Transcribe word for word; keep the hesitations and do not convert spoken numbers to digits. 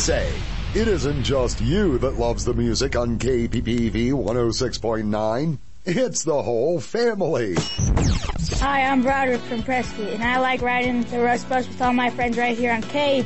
say, it isn't just you that loves the music on K P P V one oh six point nine. It's the whole family. Hi, I'm Broderick from Prescott, and I like riding the Rust Bus with all my friends right here on K